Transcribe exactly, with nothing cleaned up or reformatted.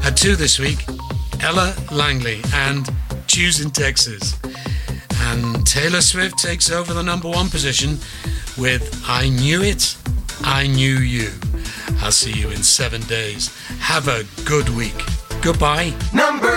At two this week, Ella Langley and Choosing Texas. And Taylor Swift takes over the number one position with I Knew It, I Knew You. I'll see you in seven days. Have a good week. Goodbye. Number